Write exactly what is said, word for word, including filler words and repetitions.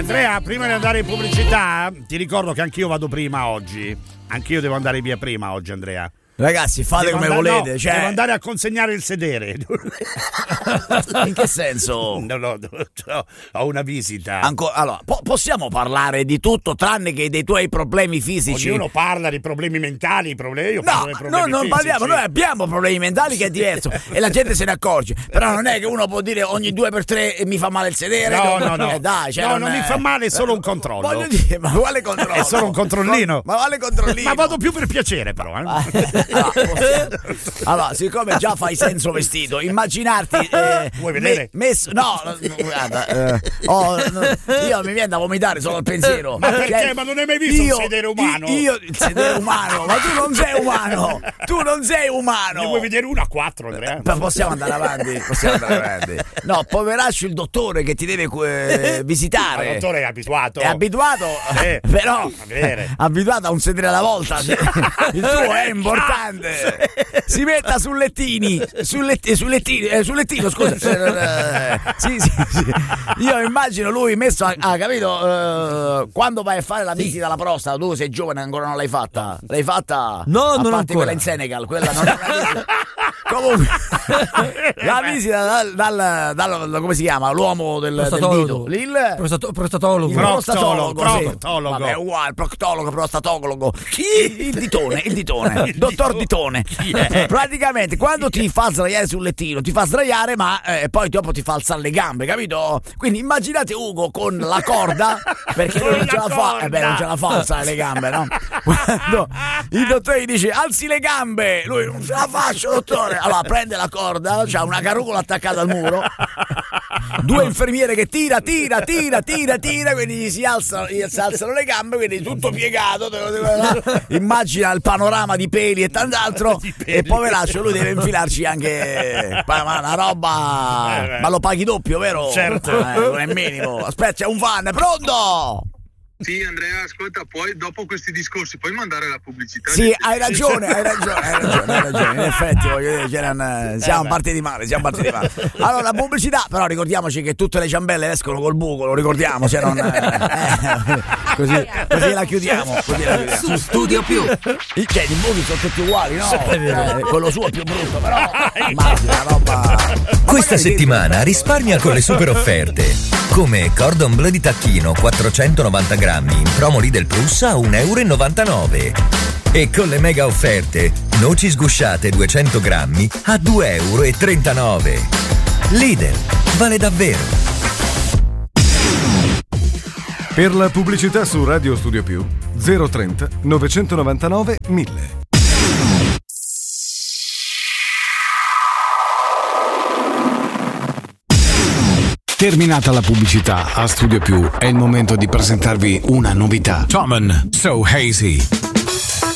Andrea, prima di andare in pubblicità, ti ricordo che anch'io vado prima oggi. Anch'io devo andare via prima oggi, Andrea. Ragazzi, fate devo come andare, volete. No, cioè... Devo andare a consegnare il sedere. In che senso? No, no, no, ho una visita. Anco... Allora, po- possiamo parlare di tutto tranne che dei tuoi problemi fisici? Ognuno parla di problemi mentali, problemi, io no, parlo di problemi noi non fisici. parliamo, noi abbiamo problemi mentali che è diverso e la gente se ne accorge. Però non è che uno può dire ogni due per tre mi fa male il sedere. No, no, no. Eh, dai, cioè no, non, non è... mi fa male, è solo un controllo. Voglio dire, ma quale controllo? È solo un controllino. Ma quale controllino? Ma vado più per piacere, però. Eh. Allora, allora, siccome già fai senso vestito, immaginarti eh, vuoi vedere? Me, messo, no, guarda, eh, oh, no, io mi viene da vomitare solo al pensiero. Ma perché? Cioè, ma non hai mai visto io, un sedere umano? Io, il sedere umano, ma tu non sei umano, tu non sei umano. Ne vuoi vedere uno a quattro, Andrea? Ma possiamo andare avanti, possiamo andare avanti. No, poveraccio il dottore che ti deve eh, visitare. Il dottore è abituato. È abituato, eh, però è abituato a un sedere alla volta. Il tuo è importante. Si metta sul lettini, sul, letti, sul, lettini, eh, sul lettino, scusa. Eh, sì, sì, sì. Io immagino lui messo a, a capito, eh, quando vai a fare la visita alla prostata, tu sei giovane ancora non l'hai fatta. L'hai fatta? No, a non parte ancora. Quella in Senegal, quella non è una visita. Comunque la visita dal, dal, dal come si chiama? L'uomo del, del dito. Il Prostato- prostatologo. il Proctologo, prostatologo, sì. proctologo. Vabbè, uguale, proctologo, prostatologo. Il, il ditone, il ditone, il dottor ditone. Praticamente quando ti fa sdraiare sul lettino, ti fa sdraiare, ma eh, poi dopo ti fa alzare le gambe, capito? Quindi immaginate Ugo con la corda, perché lui non ce la fa, eh beh, non ce la fa alzare le gambe, no? Quando il dottore gli dice alzi le gambe, lui non ce la faccio, dottore. Allora prende la corda, c'ha una carucola attaccata al muro, due infermiere che tira, tira, tira, tira, tira, quindi gli si alzano, gli si alzano le gambe, quindi tutto piegato. Immagina il panorama di peli e tant'altro, e poveraccio lui deve infilarci anche ma una roba, ma lo paghi doppio, vero? Certo. Eh, non è minimo. Aspetta, c'è un fan, pronto? Sì, Andrea, ascolta, poi dopo questi discorsi puoi mandare la pubblicità? Sì, hai ragione, hai ragione, hai ragione, hai ragione. In effetti, voglio dire, c'erano, siamo eh partiti male, siamo partiti male. Allora, la pubblicità, però ricordiamoci che tutte le ciambelle escono col buco, lo ricordiamo, se non eh, così, così la chiudiamo, così la chiudiamo. Su Studio Più. I, cioè, i buchi sono tutti uguali, no? Eh, quello suo è più brutto, però immagina roba. Questa settimana risparmia con le super offerte. Come Cordon Bleu di tacchino quattrocentonovanta grammi in promo Lidl Plus a un euro e novantanove. E con le mega offerte, noci sgusciate duecento grammi a due euro e trentanove. Lidl, vale davvero. Per la pubblicità su Radio Studio Più zero trenta novecentonovantanove mille. Terminata la pubblicità a Studio Più, è il momento di presentarvi una novità. Tommen So Hazy.